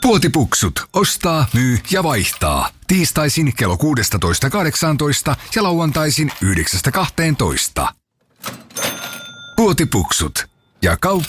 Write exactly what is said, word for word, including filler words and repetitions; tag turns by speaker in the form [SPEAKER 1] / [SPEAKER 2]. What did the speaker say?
[SPEAKER 1] Puotipuksut. Ostaa, myy ja vaihtaa. Tiistaisin kello kuusitoista kahdeksantoista ja lauantaisin yhdeksästä kahteentoista. Puotipuksut. Ja kauppa